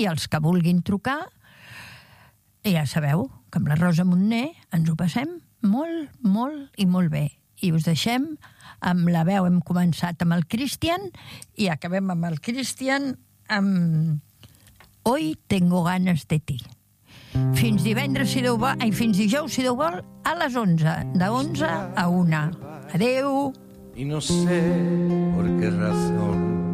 i els que vulguin trucar, ja sabeu que amb la Rosa Montner ens ho passem molt, molt i molt bé. I us deixem amb la veu. Hem començat amb el Cristian i acabem amb el Cristian amb Hoy tengo ganas de ti. Fins divendres, si Déu vol, fins dijous, si Déu vol, a les 11, de 11 a 1. Adeu. Y no sé por qué razón